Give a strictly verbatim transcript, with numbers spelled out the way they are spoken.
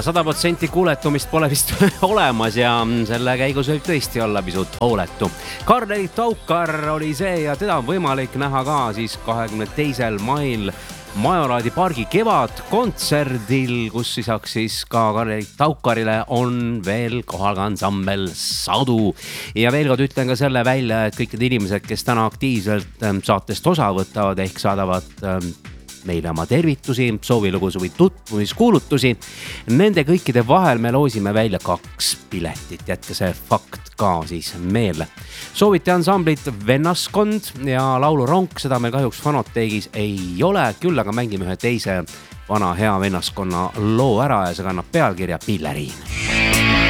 sada protsenti kuuletumist pole vist olemas ja selle käigus võib tõesti olla pisut hooletu. Karl-Erik Taukar oli see ja teda on võimalik näha ka siis kahekümne teisel mail Majolaadi pargi kevadkontserdil, kus lisaks siis ka Karl-Erik Taukarile on veel kohal ka ansambel Sadu. Ja veel kord ütlen ka selle välja, et kõik need inimesed, kes täna aktiivselt saatest osa võtavad ehk saadavad meile oma tervitusi, soovilugusi või tutvumiskuulutusi. Nende kõikide vahel me loosime välja kaks piletit. Jätke see fakt ka siis meelde. Soovite ansamblit Vennaskond ja laulu Ronk, seda meil kahjuks Fanoteegis ei ole, küll aga mängime ühe teise vana hea vennaskonna loo ära ja see kannab pealkirja Pilleriin.